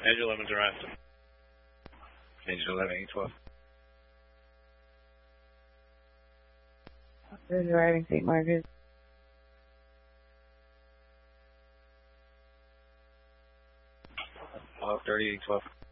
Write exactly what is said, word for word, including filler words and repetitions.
Engine eleven's arrived. Engine eleven, eight twelve. Who's arriving, Saint Margaret? twelve thirty, eight twelve.